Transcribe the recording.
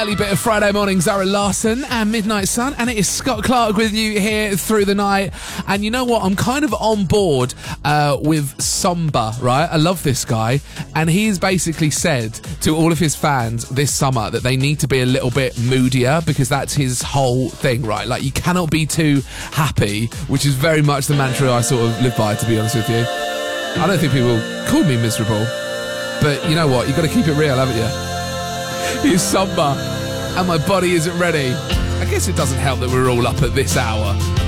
Early bit of Friday morning, Zara Larson and Midnight Sun, and it is Scott Clark with you here through the night. And you know what? I'm kind of on board with Samba, right? I love this guy, and he's basically said to all of his fans this summer that they need to be a little bit moodier because that's his whole thing, right? Like, you cannot be too happy, which is very much the mantra I sort of live by, to be honest with you. I don't think people call me miserable, but you know what? You've got to keep it real, haven't you? Here's Samba, and my body isn't ready. I guess it doesn't help that we're all up at this hour.